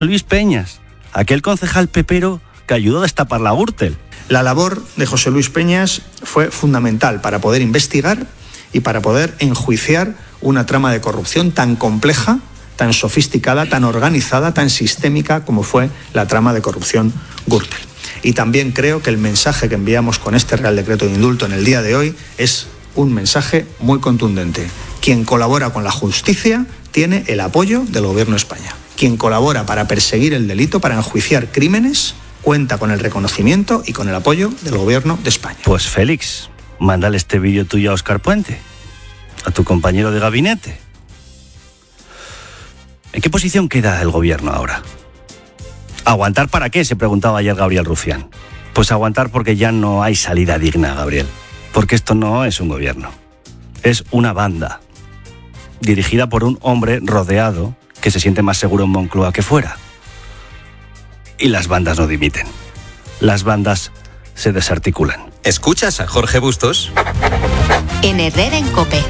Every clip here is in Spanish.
Luis Peñas, aquel concejal pepero que ayudó a destapar la Gürtel. La labor de José Luis Peñas fue fundamental para poder investigar y para poder enjuiciar una trama de corrupción tan compleja, tan sofisticada, tan organizada, tan sistémica como fue la trama de corrupción Gürtel. Y también creo que el mensaje que enviamos con este Real Decreto de Indulto en el día de hoy es un mensaje muy contundente. Quien colabora con la justicia tiene el apoyo del Gobierno de España. Quien colabora para perseguir el delito, para enjuiciar crímenes, cuenta con el reconocimiento y con el apoyo del Gobierno de España. Pues Félix, mándale este vídeo tuyo a Óscar Puente, a tu compañero de gabinete. ¿En qué posición queda el Gobierno ahora? ¿Aguantar para qué?, se preguntaba ayer Gabriel Rufián. Pues aguantar porque ya no hay salida digna, Gabriel. Porque esto no es un gobierno. Es una banda, dirigida por un hombre rodeado que se siente más seguro en Moncloa que fuera. Y las bandas no dimiten. Las bandas se desarticulan. ¿Escuchas a Jorge Bustos? En Herrera en COPE.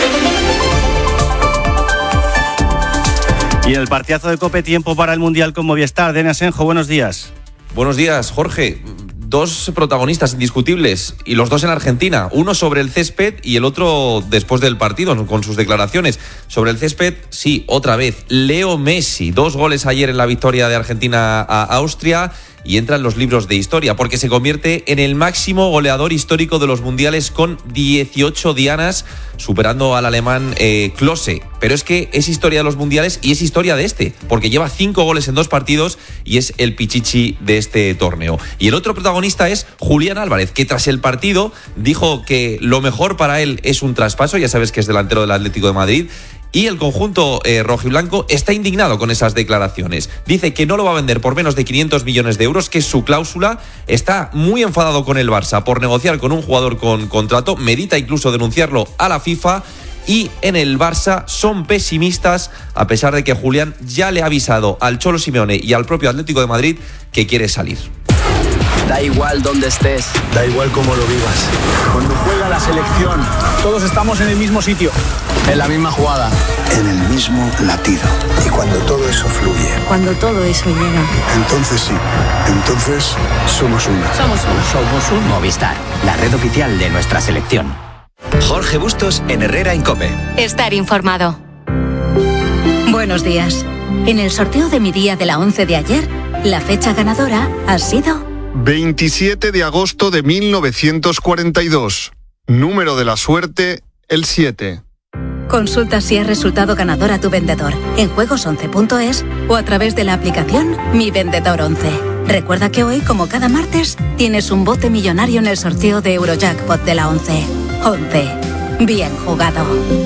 Y en el partidazo de COPE, tiempo para el Mundial con Movistar. Dani Asenjo, buenos días. Buenos días, Jorge. Dos protagonistas indiscutibles, y los dos en Argentina. Uno sobre el césped y el otro después del partido, con sus declaraciones. Sobre el césped, sí, otra vez, Leo Messi. 2 goles ayer en la victoria de Argentina a Austria, y entra en los libros de historia, porque se convierte en el máximo goleador histórico de los mundiales con 18 dianas, superando al alemán Klose. Pero es que es historia de los mundiales y es historia de este, porque lleva 5 goles en 2 partidos y es el pichichi de este torneo. Y el otro protagonista es Julián Álvarez, que tras el partido dijo que lo mejor para él es un traspaso, ya sabes que es delantero del Atlético de Madrid, y el conjunto rojiblanco está indignado con esas declaraciones. Dice que no lo va a vender por menos de 500 millones de euros, que es su cláusula. Está muy enfadado con el Barça por negociar con un jugador con contrato. Medita incluso denunciarlo a la FIFA. Y en el Barça son pesimistas, a pesar de que Julián ya le ha avisado al Cholo Simeone y al propio Atlético de Madrid que quiere salir. Da igual dónde estés, da igual cómo lo vivas. Cuando juega la selección, todos estamos en el mismo sitio, en la misma jugada, en el mismo latido. Y cuando todo eso fluye, cuando todo eso llega, entonces sí, entonces somos una. Somos un Movistar, la red oficial de nuestra selección. Jorge Bustos en Herrera en COPE. Estar informado. Buenos días. En el sorteo de mi día de la 11 de ayer, la fecha ganadora ha sido 27 de agosto de 1942. Número de la suerte, el 7. Consulta si has resultado ganador a tu vendedor en juegos11.es o a través de la aplicación Mi Vendedor 11. Recuerda que hoy, como cada martes, tienes un bote millonario en el sorteo de Eurojackpot de la 11. 11. Bien jugado.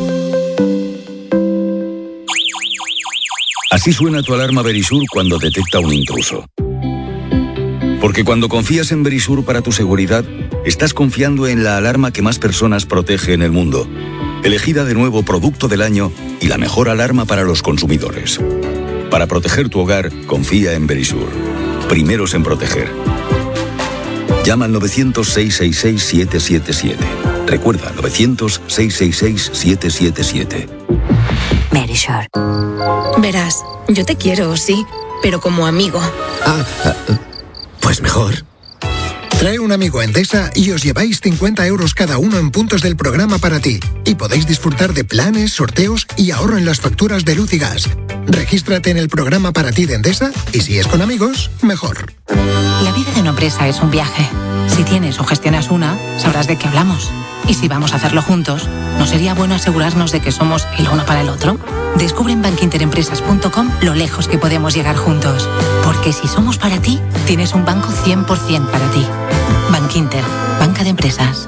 Así suena tu alarma Verisur cuando detecta un intruso. Porque cuando confías en Verisur para tu seguridad, estás confiando en la alarma que más personas protege en el mundo. Elegida de nuevo Producto del Año y la mejor alarma para los consumidores. Para proteger tu hogar, confía en Verisur. Primeros en proteger. Llama al 900-666-777. Recuerda, 900-666-777. Verisur. Verás, yo te quiero, sí, pero como amigo. Pues mejor. Trae un amigo a Endesa y os lleváis 50 euros cada uno en puntos del programa para ti. Y podéis disfrutar de planes, sorteos y ahorro en las facturas de luz y gas. Regístrate en el programa para ti de Endesa y si es con amigos, mejor. La vida de una empresa es un viaje. Si tienes o gestionas una, sabrás de qué hablamos. Y si vamos a hacerlo juntos, ¿no sería bueno asegurarnos de que somos el uno para el otro? Descubre en bankinterempresas.com lo lejos que podemos llegar juntos. Porque si somos para ti, tienes un banco 100% para ti. Bankinter, banca de empresas.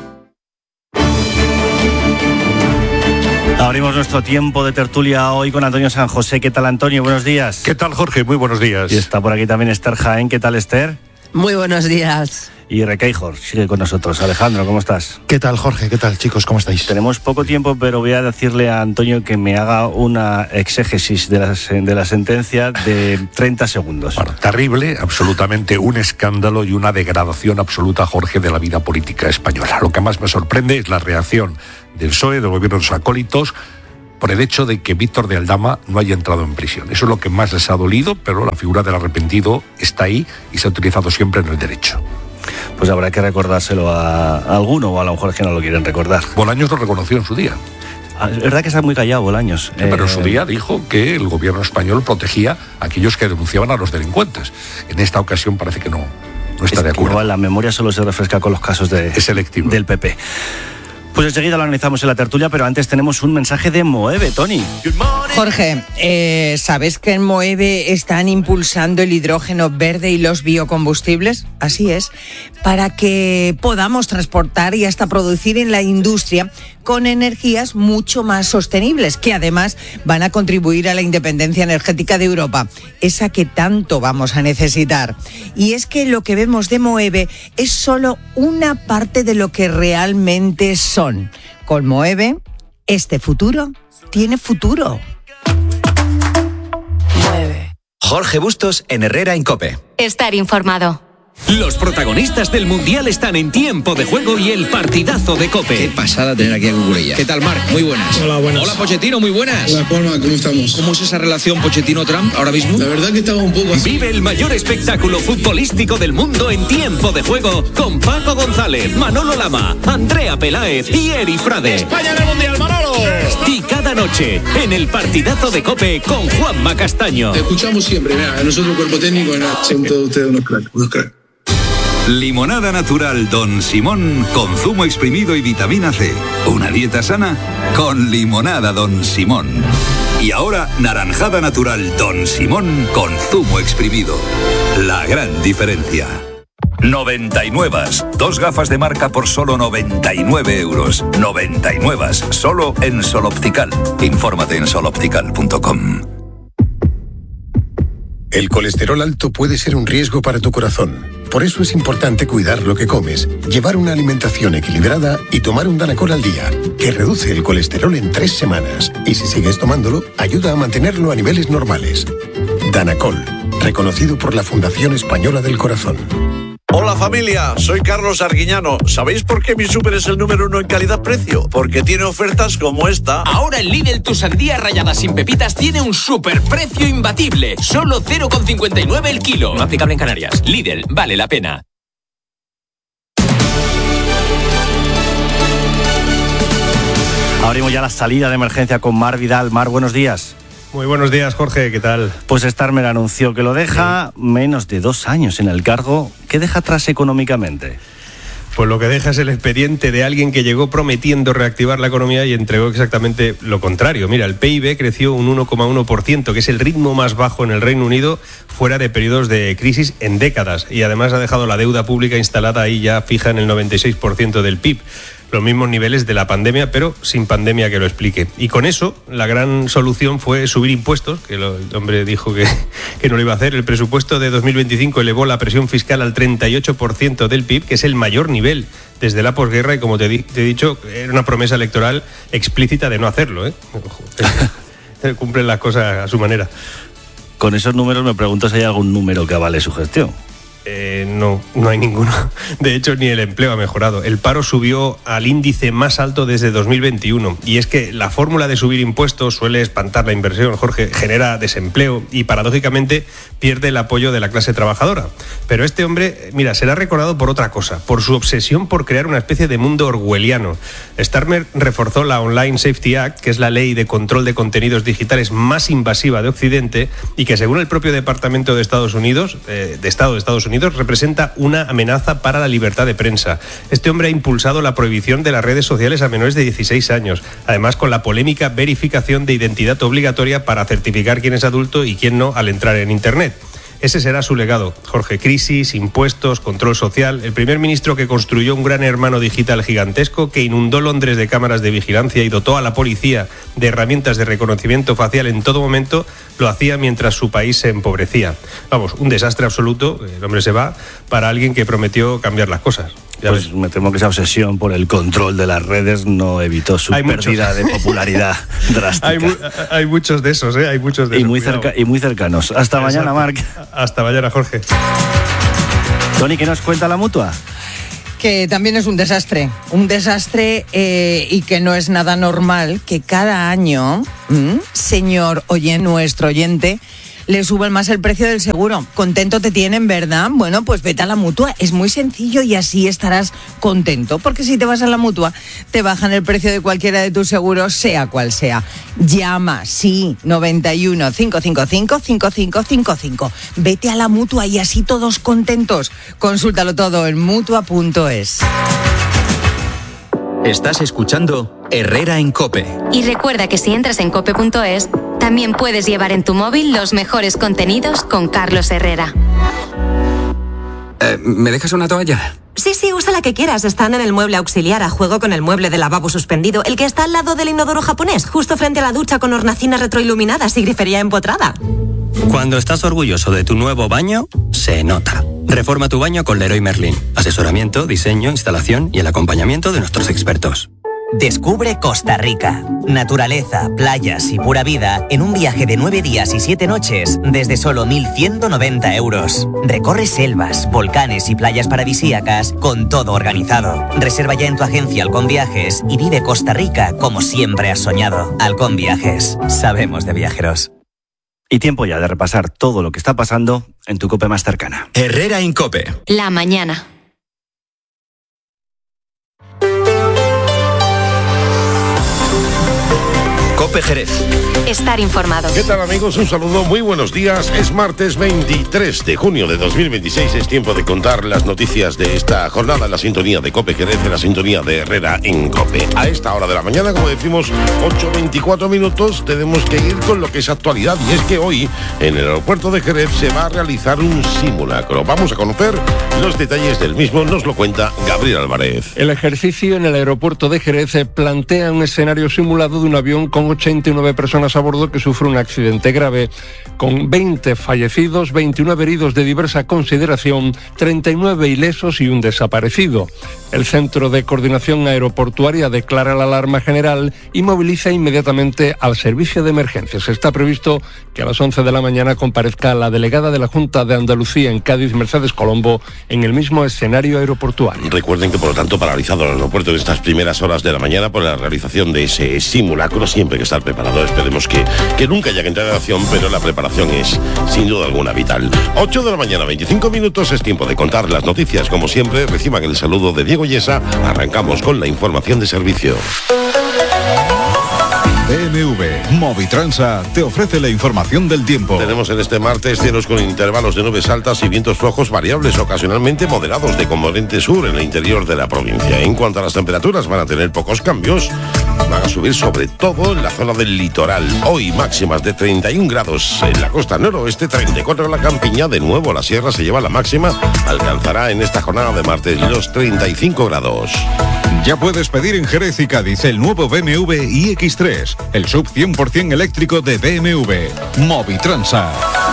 Abrimos nuestro tiempo de tertulia hoy con Antonio San José. ¿Qué tal, Antonio? Buenos días. ¿Qué tal, Jorge? Muy buenos días. Y está por aquí también Esther Jaén. ¿Qué tal, Esther? Muy buenos días. Y Requeijor sigue con nosotros. Alejandro, ¿cómo estás? ¿Qué tal, Jorge? ¿Qué tal, chicos? ¿Cómo estáis? Tenemos poco tiempo, pero voy a decirle a Antonio que me haga una exégesis de la sentencia de 30 segundos. Bueno, terrible, absolutamente un escándalo y una degradación absoluta, Jorge, de la vida política española. Lo que más me sorprende es la reacción del PSOE, del gobierno de los acólitos, por el hecho de que Víctor de Aldama no haya entrado en prisión. Eso es lo que más les ha dolido, pero la figura del arrepentido está ahí y se ha utilizado siempre en el derecho. Pues habrá que recordárselo a alguno, o a lo mejor es que no lo quieren recordar. Bolaños lo reconoció en su día. Es verdad que está muy callado Bolaños. Sí, pero en su día dijo que el gobierno español protegía a aquellos que denunciaban a los delincuentes. En esta ocasión parece que no está de acuerdo. Igual la memoria solo se refresca con los casos es selectivo. Del PP. Pues enseguida lo analizamos en la tertulia, pero antes tenemos un mensaje de Moeve, Tony. Jorge, ¿sabes que en Moeve están impulsando el hidrógeno verde y los biocombustibles? Así es, para que podamos transportar y hasta producir en la industria con energías mucho más sostenibles, que además van a contribuir a la independencia energética de Europa, esa que tanto vamos a necesitar. Y es que lo que vemos de Moeve es solo una parte de lo que realmente son. Con Moeve, este futuro tiene futuro. Jorge Bustos en Herrera en COPE. Estar informado. Los protagonistas del Mundial están en Tiempo de Juego y el partidazo de COPE. Qué pasada tener aquí a Cucurella. ¿Qué tal, Marc? Muy buenas. Hola, buenas. Hola, Pochettino, muy buenas. Hola, Palma, ¿cómo estamos? ¿Cómo es esa relación Pochettino-Trump ahora mismo? La verdad que estaba un poco así. Vive el mayor espectáculo futbolístico del mundo en Tiempo de Juego con Paco González, Manolo Lama, Andrea Peláez y Eri Frade. ¡España en el Mundial, Manolo! Y cada noche en el partidazo de COPE con Juanma Castaño. Te escuchamos siempre, mira, nosotros cuerpo técnico, son todos ustedes unos cracks. Limonada natural Don Simón con zumo exprimido y vitamina C. Una dieta sana con limonada Don Simón. Y ahora naranjada natural Don Simón con zumo exprimido. La gran diferencia. 99. 2 gafas de marca por solo 99 euros. 99. Solo en Sol Optical. Infórmate en soloptical.com. El colesterol alto puede ser un riesgo para tu corazón. Por eso es importante cuidar lo que comes, llevar una alimentación equilibrada y tomar un Danacol al día, que reduce el colesterol en 3 semanas. Y si sigues tomándolo, ayuda a mantenerlo a niveles normales. Danacol, reconocido por la Fundación Española del Corazón. Hola familia, soy Carlos Arguiñano. ¿Sabéis por qué mi súper es el número 1 en calidad-precio? Porque tiene ofertas como esta. Ahora en Lidl tu sandía rallada sin pepitas tiene un superprecio imbatible. Solo 0,59 el kilo. No aplicable en Canarias. Lidl, vale la pena. Abrimos ya la salida de emergencia con Mar Vidal. Mar, buenos días. Muy buenos días, Jorge, ¿qué tal? Pues Starmer anunció que lo deja menos de 2 años en el cargo. ¿Qué deja atrás económicamente? Pues lo que deja es el expediente de alguien que llegó prometiendo reactivar la economía y entregó exactamente lo contrario. Mira, el PIB creció un 1,1%, que es el ritmo más bajo en el Reino Unido fuera de periodos de crisis en décadas. Y además ha dejado la deuda pública instalada ahí ya fija en el 96% del PIB. Los mismos niveles de la pandemia, pero sin pandemia que lo explique. Y con eso, la gran solución fue subir impuestos, que el hombre dijo que no lo iba a hacer. El presupuesto de 2025 elevó la presión fiscal al 38% del PIB, que es el mayor nivel desde la posguerra, y como te he dicho, era una promesa electoral explícita de no hacerlo, ¿eh? Cumplen las cosas a su manera. Con esos números me pregunto si hay algún número que avale su gestión. No hay ninguno. De hecho, ni el empleo ha mejorado. El paro subió al índice más alto desde 2021. Y es que la fórmula de subir impuestos suele espantar la inversión, Jorge, genera desempleo y paradójicamente pierde el apoyo de la clase trabajadora. Pero este hombre, mira, será recordado por otra cosa, por su obsesión por crear una especie de mundo orwelliano. Starmer reforzó la Online Safety Act, que es la ley de control de contenidos digitales más invasiva de Occidente y que, según el propio Departamento de Estado de Estados Unidos, representa una amenaza para la libertad de prensa. Este hombre ha impulsado la prohibición de las redes sociales a menores de 16 años, además con la polémica verificación de identidad obligatoria para certificar quién es adulto y quién no al entrar en Internet. Ese será su legado, Jorge. Crisis, impuestos, control social. El primer ministro que construyó un gran hermano digital gigantesco que inundó Londres de cámaras de vigilancia y dotó a la policía de herramientas de reconocimiento facial en todo momento, lo hacía mientras su país se empobrecía. Vamos, un desastre absoluto. El hombre se va para alguien que prometió cambiar las cosas. Pues me temo que esa obsesión por el control de las redes no evitó su pérdida de popularidad drástica. Hay muchos de esos, hay muchos de esos. Y muy cercanos. Hasta mañana, Marc. Hasta mañana, Jorge. Tony, ¿qué nos cuenta la Mutua? que también es un desastre y que no es nada normal que cada año, señor nuestro oyente, le suben más el precio del seguro. Contento te tienen, ¿verdad? Bueno, pues vete a la Mutua, es muy sencillo y así estarás contento, porque si te vas a la Mutua te bajan el precio de cualquiera de tus seguros, sea cual sea. Llama, sí, 91 555 5555. Vete a la Mutua y así todos contentos. Consúltalo todo en Mutua.es. Estás escuchando Herrera en COPE. Y recuerda que si entras en cope.es, también puedes llevar en tu móvil los mejores contenidos con Carlos Herrera. ¿Me dejas una toalla? Sí, usa la que quieras. Están en el mueble auxiliar, a juego con el mueble de lavabo suspendido, el que está al lado del inodoro japonés, justo frente a la ducha con hornacinas retroiluminadas y grifería empotrada. Cuando estás orgulloso de tu nuevo baño, se nota. Reforma tu baño con Leroy Merlin. Asesoramiento, diseño, instalación y el acompañamiento de nuestros expertos. Descubre Costa Rica. Naturaleza, playas y pura vida en un viaje de 9 días y 7 noches desde solo 1.190 euros. Recorre selvas, volcanes y playas paradisíacas con todo organizado. Reserva ya en tu agencia Halcón Viajes y vive Costa Rica como siempre has soñado. Halcón Viajes. Sabemos de viajeros. Y tiempo ya de repasar todo lo que está pasando en tu COPE más cercana. Herrera en COPE. La mañana. COPE Jerez. Estar informado. ¿Qué tal, amigos? Un saludo, muy buenos días. Es martes 23 de junio de 2026. Es tiempo de contar las noticias de esta jornada en la sintonía de COPE Jerez, en la sintonía de Herrera en COPE. A esta hora de la mañana, como decimos, 8:24 minutos, tenemos que ir con lo que es actualidad. Y es que hoy, en el aeropuerto de Jerez, se va a realizar un simulacro. Vamos a conocer los detalles del mismo. Nos lo cuenta Gabriel Álvarez. El ejercicio en el aeropuerto de Jerez plantea un escenario simulado de un avión con 89 personas a bordo que sufre un accidente grave, con 20 fallecidos, 29 heridos de diversa consideración, 39 ilesos y un desaparecido. El Centro de Coordinación Aeroportuaria declara la alarma general y moviliza inmediatamente al servicio de emergencias. Está previsto que a las 11 de la mañana comparezca la delegada de la Junta de Andalucía en Cádiz, Mercedes Colombo, en el mismo escenario aeroportuario. Recuerden que, por lo tanto, paralizado el aeropuerto en estas primeras horas de la mañana por la realización de ese simulacro. Siempre hay que estar preparado. Esperemos que nunca haya que entrar en acción, pero la preparación es, sin duda alguna, vital. 8 de la mañana, 25 minutos. Es tiempo de contar las noticias. Como siempre, reciban el saludo de Diego Yesa. Arrancamos con la información de servicio. BMW Movitransa te ofrece la información del tiempo. Tenemos en este martes cielos con intervalos de nubes altas y vientos flojos variables, ocasionalmente moderados de componente sur en el interior de la provincia. En cuanto a las temperaturas, van a tener pocos cambios. Van a subir sobre todo en la zona del litoral. Hoy máximas de 31 grados en la costa noroeste, 34 en la campiña. De nuevo la sierra se lleva la máxima. Alcanzará en esta jornada de martes los 35 grados. Ya puedes pedir en Jerez y Cádiz el nuevo BMW iX3, el sub 100% eléctrico de BMW. Movitransa.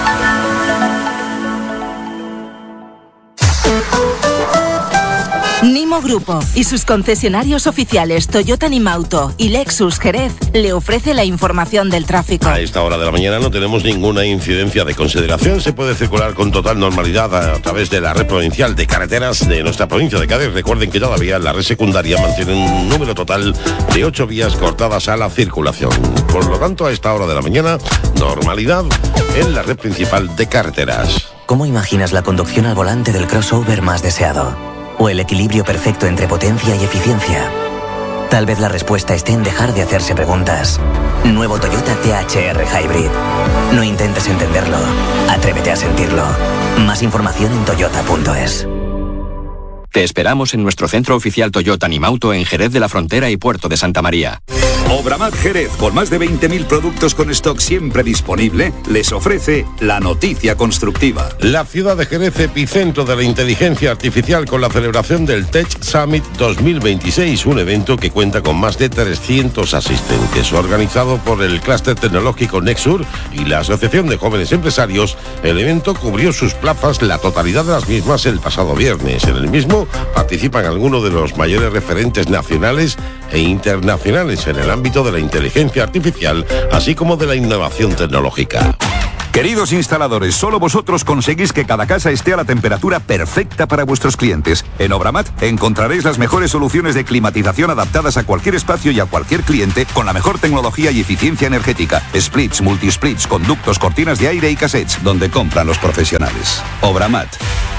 Nimo Grupo y sus concesionarios oficiales Toyota Nimauto y Lexus Jerez le ofrece la información del tráfico. A esta hora de la mañana no tenemos ninguna incidencia de consideración. Se puede circular con total normalidad a través de la red provincial de carreteras de nuestra provincia de Cádiz. Recuerden que todavía la red secundaria mantiene un número total de 8 vías cortadas a la circulación. Por lo tanto, a esta hora de la mañana, normalidad en la red principal de carreteras. ¿Cómo imaginas la conducción al volante del crossover más deseado? ¿O el equilibrio perfecto entre potencia y eficiencia? Tal vez la respuesta esté en dejar de hacerse preguntas. Nuevo Toyota THR Hybrid. No intentes entenderlo, atrévete a sentirlo. Más información en toyota.es. Te esperamos en nuestro centro oficial Toyota Nimauto en Jerez de la Frontera y Puerto de Santa María. Obramat Jerez, con más de 20.000 productos con stock siempre disponible, les ofrece la noticia constructiva. La ciudad de Jerez, epicentro de la inteligencia artificial, con la celebración del Tech Summit 2026, un evento que cuenta con más de 300 asistentes. Organizado por el clúster tecnológico Nexur y la Asociación de Jóvenes Empresarios, el evento cubrió sus plazas, la totalidad de las mismas, el pasado viernes. En el mismo participan algunos de los mayores referentes nacionales e internacionales en el ámbito de la inteligencia artificial, así como de la innovación tecnológica. Queridos instaladores, solo vosotros conseguís que cada casa esté a la temperatura perfecta para vuestros clientes. En Obramat encontraréis las mejores soluciones de climatización adaptadas a cualquier espacio y a cualquier cliente con la mejor tecnología y eficiencia energética. Splits, multisplits, conductos, cortinas de aire y cassettes, donde compran los profesionales. Obramat.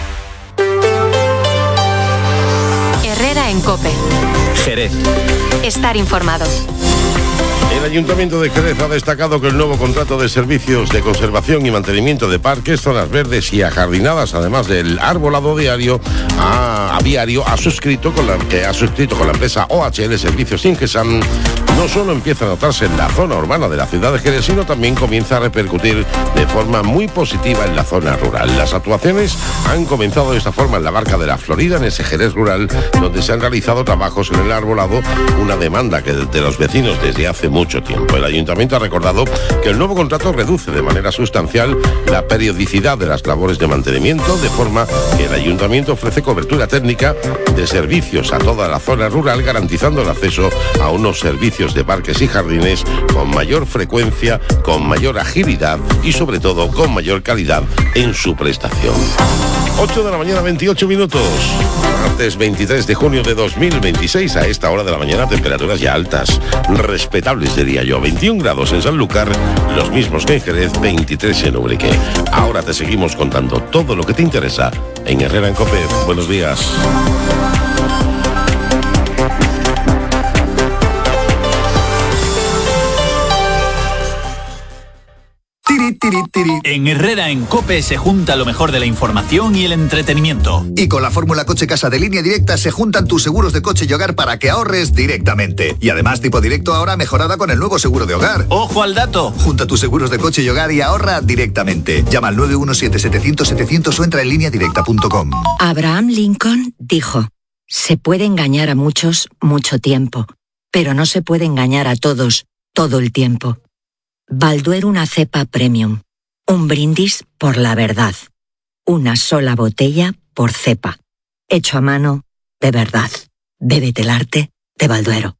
Herrera en COPE. Jerez. Estar informado. El Ayuntamiento de Jerez ha destacado que el nuevo contrato de servicios de conservación y mantenimiento de parques, zonas verdes y ajardinadas, además del arbolado diario, ha suscrito con la empresa OHL Servicios Ingesan. No solo empieza a notarse en la zona urbana de la ciudad de Jerez, sino también comienza a repercutir de forma muy positiva en la zona rural. Las actuaciones han comenzado de esta forma en la Barca de la Florida, en ese Jerez rural, donde se han realizado trabajos en el arbolado, una demanda que de los vecinos desde hace mucho tiempo. El Ayuntamiento ha recordado que el nuevo contrato reduce de manera sustancial la periodicidad de las labores de mantenimiento, de forma que el Ayuntamiento ofrece cobertura técnica de servicios a toda la zona rural, garantizando el acceso a unos servicios de parques y jardines con mayor frecuencia, con mayor agilidad y sobre todo con mayor calidad en su prestación. 8 de la mañana, 28 minutos. Martes 23 de junio de 2026, a esta hora de la mañana, temperaturas ya altas, respetables diría yo, 21 grados en Sanlúcar, los mismos que en Jerez, 23 en Ubrique. Ahora te seguimos contando todo lo que te interesa en Herrera en COPE. Buenos días. En Herrera en COPE se junta lo mejor de la información y el entretenimiento. Y con la fórmula Coche Casa de Línea Directa se juntan tus seguros de coche y hogar para que ahorres directamente. Y además Tipo Directo ahora mejorada con el nuevo seguro de hogar. ¡Ojo al dato! Junta tus seguros de coche y hogar y ahorra directamente. Llama al 917-700-700 o entra en lineadirecta.com. Abraham Lincoln dijo: se puede engañar a muchos mucho tiempo, pero no se puede engañar a todos todo el tiempo. Balduero, una cepa premium. Un brindis por la verdad. Una sola botella por cepa. Hecho a mano, de verdad. Bébete el arte de Balduero.